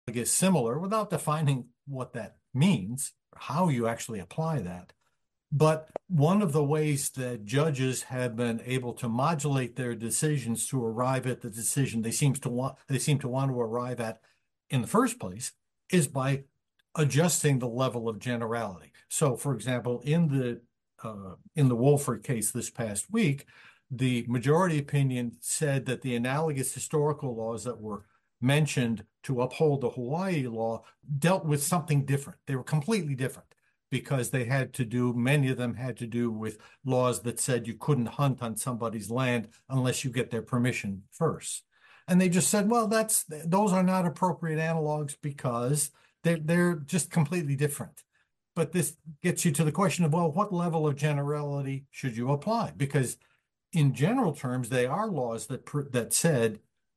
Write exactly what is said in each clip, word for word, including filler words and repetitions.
is similar without defining what that means, how you actually apply that. But one of the ways that judges have been able to modulate their decisions to arrive at the decision they seems to want they seem to want to arrive at in the first place is by adjusting the level of generality. So, for example, in the uh, in the Wolford case this past week, the majority opinion said that the analogous historical laws that were mentioned to uphold the Hawaii law dealt with something different. They were completely different because they had to do, many of them had to do with laws that said you couldn't hunt on somebody's land unless you get their permission first. And they just said, well, that's those are not appropriate analogs because they're, they're just completely different. But this gets you to the question of, well, what level of generality should you apply? Because in general terms, they are laws that that said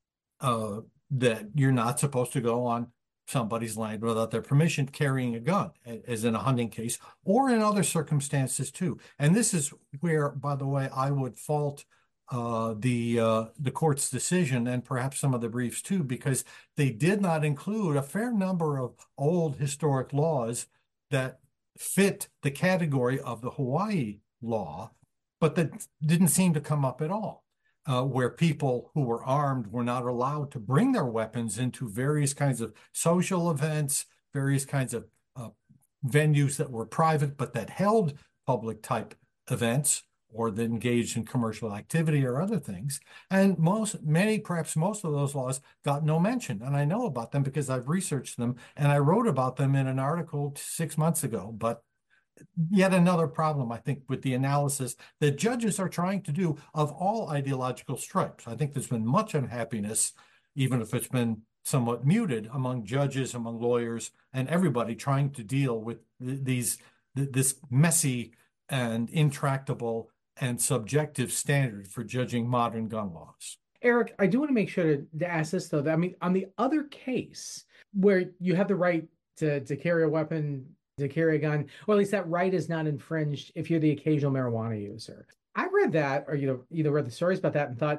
uh, that you're not supposed to go on somebody's land without their permission carrying a gun, as in a hunting case, or in other circumstances too. And this is where, by the way, I would fault uh, the uh, the court's decision and perhaps some of the briefs too, because they did not include a fair number of old historic laws that fit the category of the Hawaii law, but that didn't seem to come up at all. Uh, where people who were armed were not allowed to bring their weapons into various kinds of social events, various kinds of uh, venues that were private but that held public type events or that engaged in commercial activity or other things. And most, many, perhaps most of those laws got no mention. And I know about them because I've researched them and I wrote about them in an article six months ago. But yet another problem, I think, with the analysis that judges are trying to do of all ideological stripes. I think there's been much unhappiness, even if it's been somewhat muted, among judges, among lawyers, and everybody trying to deal with these this messy and intractable and subjective standard for judging modern gun laws. Eric, I do want to make sure to, to ask this though. That, I mean, on the other case where you have the right to, to carry a weapon, to carry a gun, or at least that right is not infringed if you're the occasional marijuana user. I read that, or you know, either read the stories about that and thought,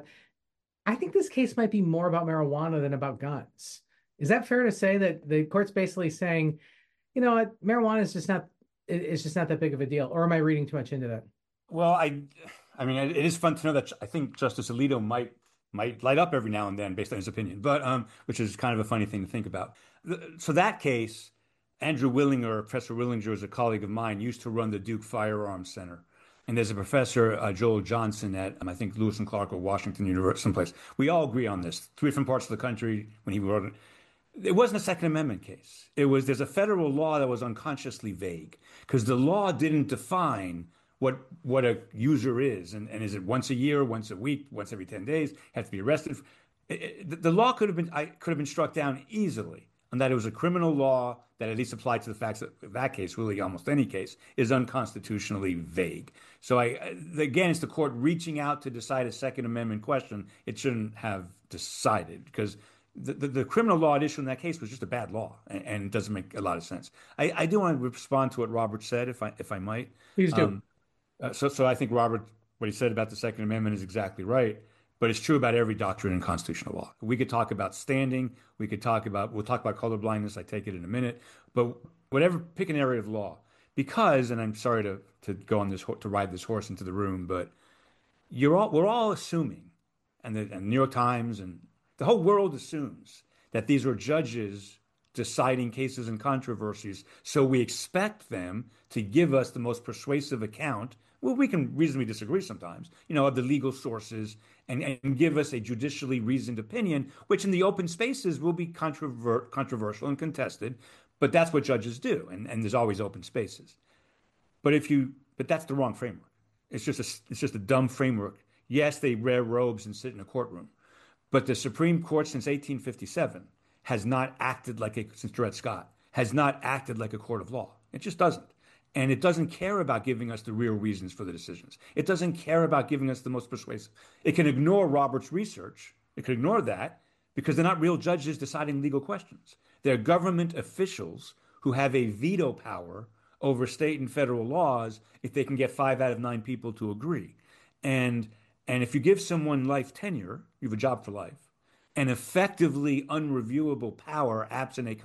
I think this case might be more about marijuana than about guns. Is that fair to say that the court's basically saying, you know what, marijuana is just not, it's just not that big of a deal, or am I reading too much into that? Well, I, I mean, it is fun to know that I think Justice Alito might might light up every now and then based on his opinion, but um, which is kind of a funny thing to think about. So that case, Andrew Willinger, Professor Willinger, is a colleague of mine, used to run the Duke Firearms Center. And there's a professor, uh, Joel Johnson, at um, I think Lewis and Clark or Washington University, someplace. We all agree on this. Three different parts of the country when he wrote it. It wasn't a Second Amendment case. It was there's a federal law that was unconsciously vague because the law didn't define what what a user is, and, and is it once a year, once a week, once every ten days, have to be arrested. It, it, the law could have been I could have been struck down easily, and that it was a criminal law that at least applied to the facts of that case, really almost any case, is unconstitutionally vague. So I again, it's the court reaching out to decide a Second Amendment question it shouldn't have decided because the, the, the criminal law at issue in that case was just a bad law, and, and it doesn't make a lot of sense. I, I do want to respond to what Robert said, if I if I might. Please do. Um, uh, so, so I think Robert, what he said about the Second Amendment is exactly right, but it's true about every doctrine in constitutional law. We could talk about standing, we could talk about, we'll talk about colorblindness, I take it in a minute, but whatever, pick an area of law. Because, and I'm sorry to, to go on this, to ride this horse into the room, but you're all, we're all assuming, and the, and the New York Times and the whole world assumes that these are judges deciding cases and controversies. So we expect them to give us the most persuasive account. Well, we can reasonably disagree sometimes, you know, of the legal sources and, and give us a judicially reasoned opinion, which in the open spaces will be controver controversial and contested. But that's what judges do. And, and there's always open spaces. But if you, but that's the wrong framework. It's just a, it's just a dumb framework. Yes, they wear robes and sit in a courtroom. But the Supreme Court since eighteen fifty-seven has not acted like a, since Dred Scott, has not acted like a court of law. It just doesn't. And it doesn't care about giving us the real reasons for the decisions. It doesn't care about giving us the most persuasive. It can ignore Robert's research. It can ignore that because they're not real judges deciding legal questions. They're government officials who have a veto power over state and federal laws if they can get five out of nine people to agree. And and if you give someone life tenure, you have a job for life. an effectively unreviewable power absent a